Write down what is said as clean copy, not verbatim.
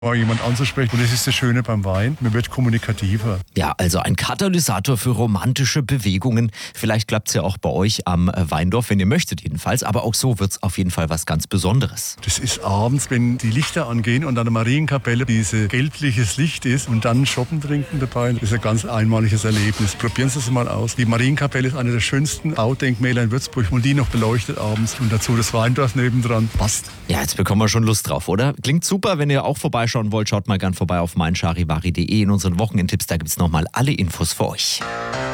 Mal jemand anzusprechen. Und das ist das Schöne beim Wein, man wird kommunikativer. Ja, also ein Katalysator für romantische Bewegungen. Vielleicht klappt es ja auch bei euch am Weindorf, wenn ihr möchtet jedenfalls. Aber auch so wird es auf jeden Fall was ganz Besonderes. Das ist abends, wenn die Lichter angehen und an der Marienkapelle dieses gelbliches Licht ist und dann Schoppen trinken dabei. Das ist ein ganz einmaliges Erlebnis. Probieren Sie es mal aus. Die Marienkapelle ist eine der schönsten Baudenkmäler in Würzburg und die noch beleuchtet abends. Und dazu das Weindorf nebendran. Passt. Ja, jetzt bekommen wir schon Lust drauf, oder? Klingt super, wenn ihr auch vorbeischauen wollt, schaut mal gern vorbei auf meincharivari.de in unseren Wochenendtipps. Da gibt es nochmal alle Infos für euch.